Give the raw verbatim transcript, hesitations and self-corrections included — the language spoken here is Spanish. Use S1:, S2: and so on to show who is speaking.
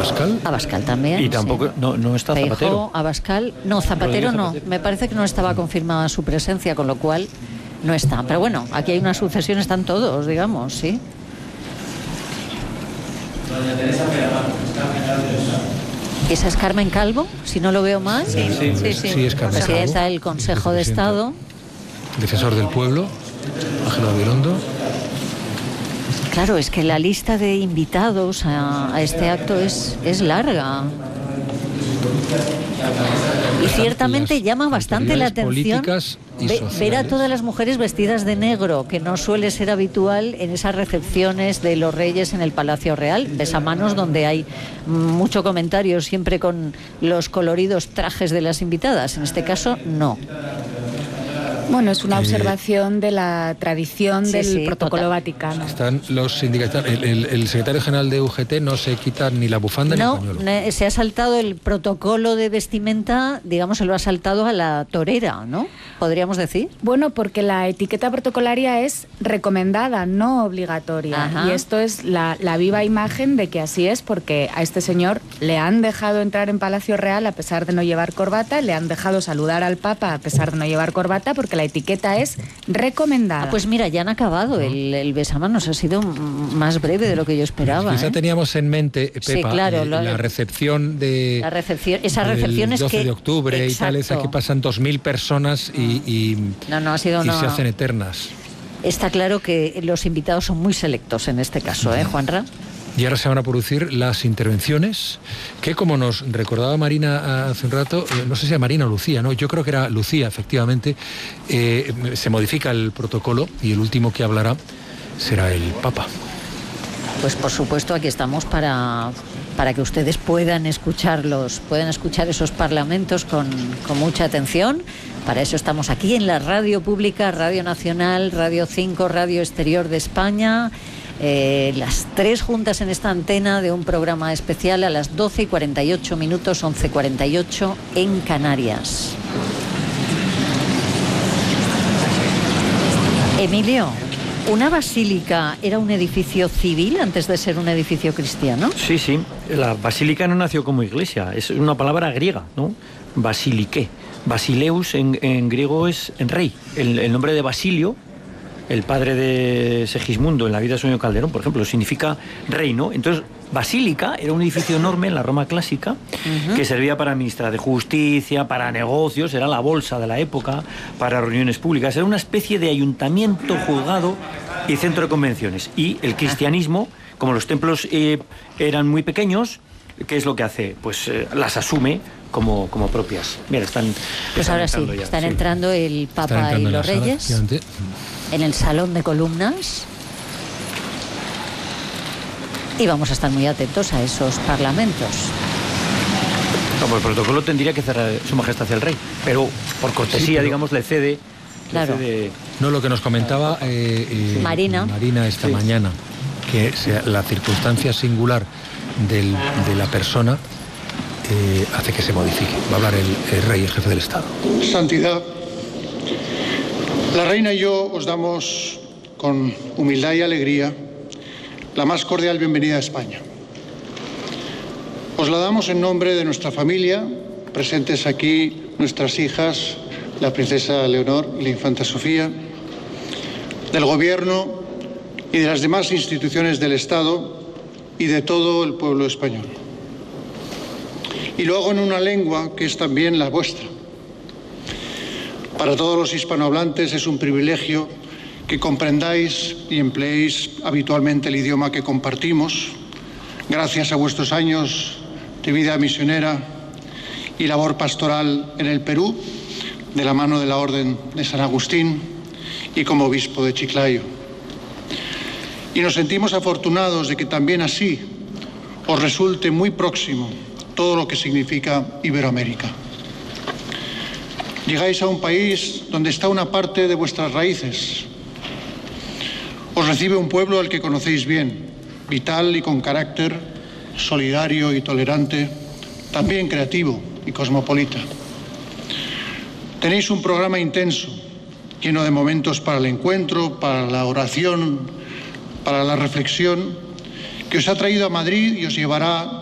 S1: Abascal.
S2: Abascal también.
S3: Y tampoco,
S2: sí.
S3: no, no está
S2: Feijóo,
S3: Zapatero.
S2: Abascal, no, Zapatero no.
S3: Zapatero.
S2: Me parece que no estaba confirmada su presencia, con lo cual no está. Pero bueno, aquí hay una sucesión, están todos, digamos, ¿sí? ¿Esa es Carmen Calvo, si no lo veo mal?
S1: Sí, sí, sí, sí. Sí, es Carmen
S2: Presidenta
S1: Calvo,
S2: del Consejo de Estado.
S1: Defensor del pueblo, Ángel Gabilondo.
S2: Claro, es que la lista de invitados a, a este acto es, es larga. Y ciertamente llama bastante la atención ve, ver a todas las mujeres vestidas de negro, que no suele ser habitual en esas recepciones de los reyes en el Palacio Real, besamanos donde hay mucho comentario siempre con los coloridos trajes de las invitadas. En este caso, no.
S4: Bueno, es una observación de la tradición
S2: sí,
S4: del
S2: sí,
S4: protocolo
S2: total.
S4: vaticano.
S1: Están los sindicalistas, el, el, el secretario general de U G T no se quita ni la bufanda
S2: no,
S1: ni el pañuelo.
S2: Se ha saltado el protocolo de vestimenta, digamos, se lo ha saltado a la torera, ¿no? Podríamos decir.
S4: Bueno, porque la etiqueta protocolaria es recomendada, no obligatoria.
S2: Ajá.
S4: Y esto es la, la viva imagen de que así es, porque a este señor le han dejado entrar en Palacio Real a pesar de no llevar corbata, le han dejado saludar al Papa a pesar de no llevar corbata, porque la etiqueta es recomendada.
S2: Ah, pues mira, ya han acabado. El, el besamanos ha sido más breve de lo que yo esperaba.
S1: Quizá
S2: ¿eh?
S1: teníamos en mente, Pepa,
S2: sí, claro,
S1: eh,
S2: lo,
S1: la recepción de
S2: la recepción, esa recepción es
S1: doce
S2: que
S1: de octubre exacto. y tal, esa que pasan dos mil personas y, y,
S2: no, no, ha sido
S1: y
S2: una...
S1: se hacen eternas.
S2: Está claro que los invitados son muy selectos en este caso, ¿eh, Juanra?
S1: Y ahora se van a producir las intervenciones, que como nos recordaba Marina hace un rato, eh, no sé si era Marina o Lucía, ¿no? Yo creo que era Lucía, efectivamente, eh, se modifica el protocolo y el último que hablará será el Papa.
S2: Pues por supuesto aquí estamos para, para que ustedes puedan escucharlos, puedan escuchar esos parlamentos con, con mucha atención. Para eso estamos aquí en la radio pública, Radio Nacional, Radio cinco, Radio Exterior de España. Eh, las tres juntas en esta antena de un programa especial a las doce y cuarenta y ocho minutos, once y cuarenta y ocho en Canarias. Emilio, ¿una basílica era un edificio civil antes de ser un edificio cristiano?
S3: Sí, sí, la basílica no nació como iglesia, es una palabra griega, ¿no? Basilique. Basileus en, en griego es en rey. El, el nombre de Basilio, el padre de Segismundo en la vida de Sueño Calderón, por ejemplo, significa reino. Entonces, basílica era un edificio enorme en la Roma clásica, uh-huh. que servía para ministrar de justicia, para negocios, era la bolsa de la época, para reuniones públicas. Era una especie de ayuntamiento, juzgado y centro de convenciones. Y el cristianismo, como los templos eh, eran muy pequeños, ¿qué es lo que hace? Pues eh, las asume como, como propias. Mira, están...
S2: Pues
S3: están
S2: ahora sí,
S3: ya,
S2: están
S3: sí.
S2: entrando el Papa entrando y los Reyes
S1: sala,
S2: en el salón de columnas y vamos a estar muy atentos a esos parlamentos.
S3: Como el protocolo tendría que cerrar Su Majestad hacia el Rey, pero por cortesía, sí, pero... digamos, le cede...
S2: Claro.
S3: Le cede...
S1: No, lo que nos comentaba eh, eh,
S2: Marina.
S1: Marina esta sí. mañana, que sea la circunstancia singular del, de la persona eh, hace que se modifique. Va a hablar el, el Rey, el jefe del Estado.
S5: Santidad, la Reina y yo os damos con humildad y alegría la más cordial bienvenida a España. Os la damos en nombre de nuestra familia, presentes aquí nuestras hijas, la princesa Leonor y la infanta Sofía, del Gobierno y de las demás instituciones del Estado y de todo el pueblo español. Y lo hago en una lengua que es también la vuestra. Para todos los hispanohablantes es un privilegio que comprendáis y empleéis habitualmente el idioma que compartimos, gracias a vuestros años de vida misionera y labor pastoral en el Perú, de la mano de la Orden de San Agustín y como obispo de Chiclayo. Y nos sentimos afortunados de que también así os resulte muy próximo todo lo que significa Iberoamérica. Llegáis a un país donde está una parte de vuestras raíces. Os recibe un pueblo al que conocéis bien, vital y con carácter, solidario y tolerante, también creativo y cosmopolita. Tenéis un programa intenso, lleno de momentos para el encuentro, para la oración, para la reflexión, que os ha traído a Madrid y os llevará